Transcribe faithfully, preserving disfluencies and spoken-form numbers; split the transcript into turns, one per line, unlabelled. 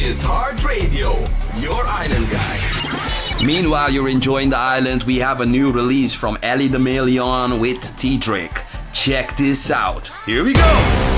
is Heart Radio, your island guide.
Meanwhile, you're enjoying the island. We have a new release from Ellie the Million with T-Trick. Check this out. Here we go.